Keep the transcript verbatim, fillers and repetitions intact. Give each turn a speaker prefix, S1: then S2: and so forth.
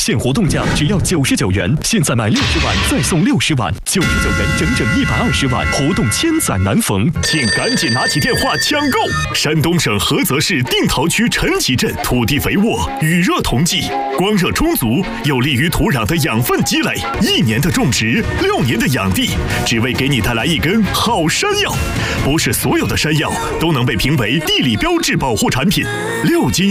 S1: 现活动价只要九十九元，现在买六十万再送六十万，九十九元整整一百二十万，活动千载难逢，
S2: 请赶紧拿起电话抢购！山东省菏泽市定陶区陈集镇土地肥沃，雨热同济，光热充足，有利于土壤的养分积累。一年的种植，六年的养地，只为给你带来一根好山药。不是所有的山药都能被评为地理标志保护产品，六斤